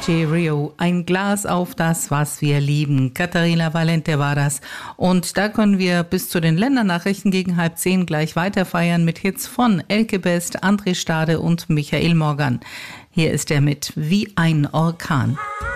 J. Rio, ein Glas auf das, was wir lieben. Katharina Valente war das. Und da können wir bis zu den Ländernachrichten gegen 9:30 gleich weiter feiern mit Hits von Elke Best, André Stade und Michael Morgan. Hier ist er mit Wie ein Orkan.